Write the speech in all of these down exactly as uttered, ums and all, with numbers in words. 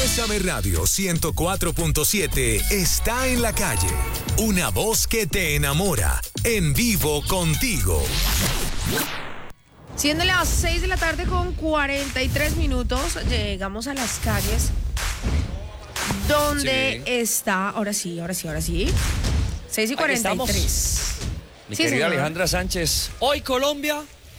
Bésame Radio ciento cuatro punto siete está en la calle. Una voz que te enamora. En vivo contigo. Siendo las seis de la tarde con cuarenta y tres minutos, llegamos a las calles donde sí. está, ahora sí, ahora sí, ahora sí, seis y cuarenta y tres. Mi sí, querida señor. Alejandra Sánchez, hoy Colombia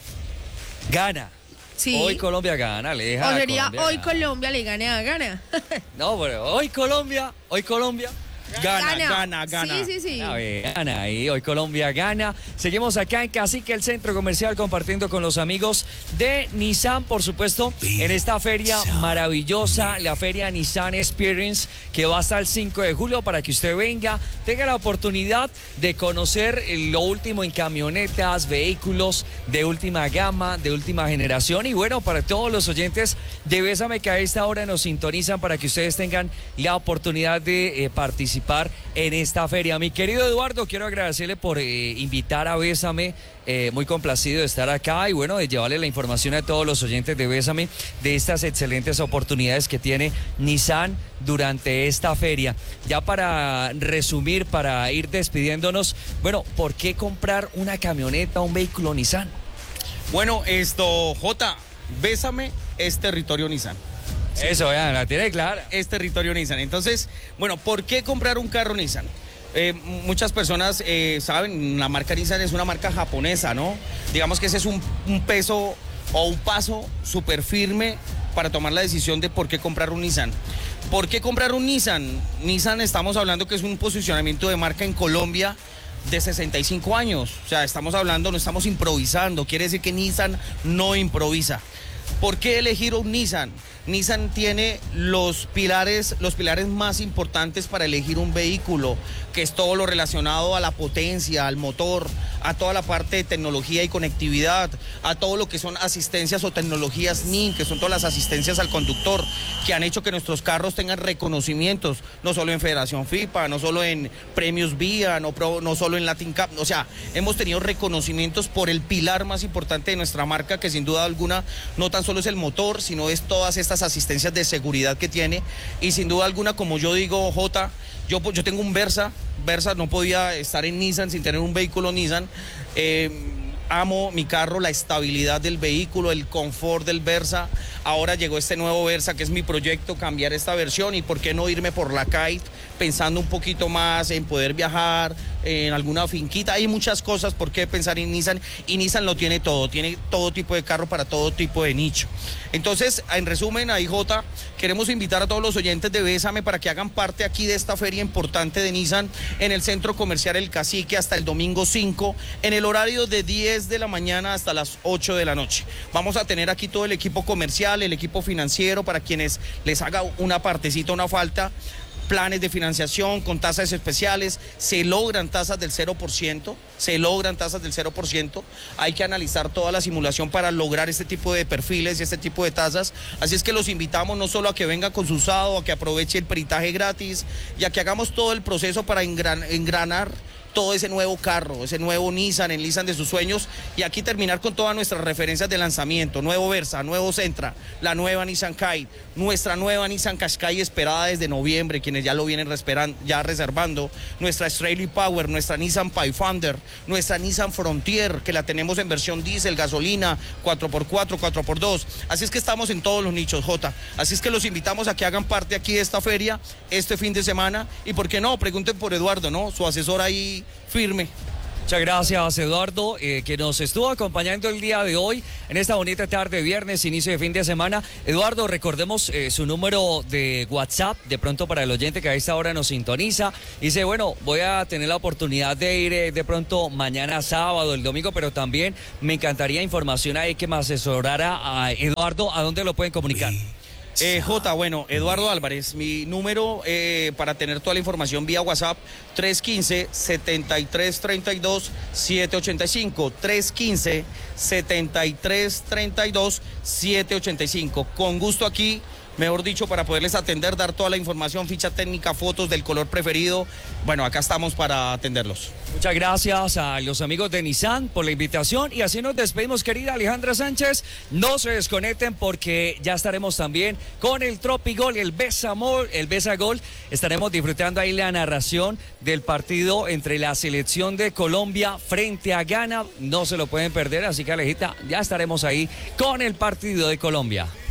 gana. Sí. Hoy Colombia gana, Aleja. O sería Colombia hoy gana. Colombia le gane a Gana. No, pero hoy Colombia, hoy Colombia Gana, gana, gana. Sí, sí, sí. A ver, gana y hoy Colombia gana. Seguimos acá en Cacique, el centro comercial, compartiendo con los amigos de Nissan, por supuesto, en esta feria maravillosa, la feria Nissan Experience, que va hasta el cinco de julio para que usted venga, tenga la oportunidad de conocer lo último en camionetas, vehículos de última gama, de última generación. Y bueno, para todos los oyentes de Bésame, que a esta hora nos sintonizan, para que ustedes tengan la oportunidad de eh, participar en esta feria. Mi querido Eduardo, quiero agradecerle por eh, invitar a Bésame, eh, muy complacido de estar acá y bueno, de llevarle la información a todos los oyentes de Bésame de estas excelentes oportunidades que tiene Nissan durante esta feria. Ya para resumir, para ir despidiéndonos, bueno, ¿por qué comprar una camioneta, un vehículo Nissan? Bueno, esto, Jota, Bésame es territorio Nissan. Sí. Eso, ya, la tiene clara. Es territorio Nissan. Entonces, bueno, ¿por qué comprar un carro Nissan? Eh, muchas personas eh, saben, la marca Nissan es una marca japonesa, ¿no? Digamos que ese es un, un peso o un paso súper firme para tomar la decisión de por qué comprar un Nissan. ¿Por qué comprar un Nissan? Nissan, estamos hablando que es un posicionamiento de marca en Colombia de sesenta y cinco años. O sea, estamos hablando, no estamos improvisando. Quiere decir que Nissan no improvisa. ¿Por qué elegir un Nissan? Nissan tiene los pilares, los pilares más importantes para elegir un vehículo, que es todo lo relacionado a la potencia, al motor, a toda la parte de tecnología y conectividad, a todo lo que son asistencias o tecnologías N I N, que son todas las asistencias al conductor, que han hecho que nuestros carros tengan reconocimientos, no solo en Federación FIFA, no solo en Premios Vía, no, no solo en Latin Cup, o sea, hemos tenido reconocimientos por el pilar más importante de nuestra marca, que sin duda alguna no tan solo es el motor, sino es todas estas asistencias de seguridad que tiene. Y sin duda alguna, como yo digo, Jota, yo, yo tengo un Versa, Versa, no podía estar en Nissan sin tener un vehículo Nissan. Eh, amo mi carro, la estabilidad del vehículo, el confort del Versa. Ahora llegó este nuevo Versa, que es mi proyecto, cambiar esta versión, y por qué no irme por la Kite, pensando un poquito más en poder viajar en alguna finquita. Hay muchas cosas por qué pensar en Nissan, y Nissan lo tiene todo, tiene todo tipo de carro para todo tipo de nicho. Entonces, en resumen, ahí Jota, queremos invitar a todos los oyentes de Bésame para que hagan parte aquí de esta feria importante de Nissan en el Centro Comercial El Cacique hasta el domingo cinco, en el horario de diez de la mañana hasta las ocho de la noche. Vamos a tener aquí todo el equipo comercial, el equipo financiero, para quienes les haga una partecita, una falta, planes de financiación con tasas especiales. Se logran tasas del cero por ciento, se logran tasas del cero por ciento. Hay que analizar toda la simulación para lograr este tipo de perfiles y este tipo de tasas. Así es que los invitamos no solo a que venga con su usado, a que aproveche el peritaje gratis y a que hagamos todo el proceso para engran- engranar todo ese nuevo carro, ese nuevo Nissan, el Nissan de sus sueños, y aquí terminar con todas nuestras referencias de lanzamiento: nuevo Versa, nuevo Sentra, la nueva Nissan Kite, nuestra nueva Nissan Qashqai esperada desde noviembre, quienes ya lo vienen resperan, ya reservando, nuestra Straight Power, nuestra Nissan Pathfinder, nuestra Nissan Frontier, que la tenemos en versión diésel, gasolina, cuatro por cuatro, cuatro por dos, así es que estamos en todos los nichos, Jota, así es que los invitamos a que hagan parte aquí de esta feria, este fin de semana, y por qué no, pregunten por Eduardo, ¿no? Su asesor ahí firme. Muchas gracias, Eduardo, eh, que nos estuvo acompañando el día de hoy en esta bonita tarde, viernes, inicio de fin de semana. Eduardo, recordemos eh, su número de WhatsApp, de pronto para el oyente que a esta hora nos sintoniza. Dice, bueno, voy a tener la oportunidad de ir eh, de pronto mañana sábado, el domingo, pero también me encantaría información ahí que me asesorara a Eduardo. ¿A dónde lo pueden comunicar? Eh, J, bueno, Eduardo Álvarez, mi número eh, para tener toda la información vía WhatsApp, tres uno cinco, siete tres tres dos, siete ocho cinco, tres uno cinco, siete tres tres dos, siete ocho cinco. Con gusto aquí mejor dicho, para poderles atender, dar toda la información, ficha técnica, fotos del color preferido. Bueno, acá estamos para atenderlos. Muchas gracias a los amigos de Nissan por la invitación y así nos despedimos, querida Alejandra Sánchez. No se desconecten porque ya estaremos también con el Tropigol y el Besamol, el Besagol. Estaremos disfrutando ahí la narración del partido entre la selección de Colombia frente a Ghana. No se lo pueden perder, así que Alejita, ya estaremos ahí con el partido de Colombia.